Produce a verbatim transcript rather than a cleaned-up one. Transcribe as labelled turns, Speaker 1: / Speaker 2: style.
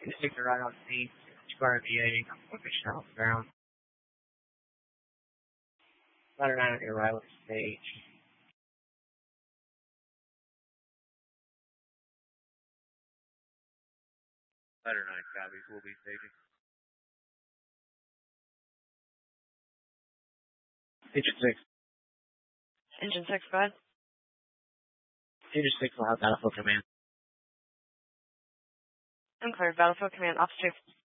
Speaker 1: Six are right on scene. Square V eight. Location off the ground. Ladder nine on your right with stage.
Speaker 2: Ladder nine copies. We'll be staging.
Speaker 1: Engine six.
Speaker 3: Engine six, go ahead.
Speaker 1: Engine six will have Battlefield Command.
Speaker 3: I'm clear. Battlefield Command, off two.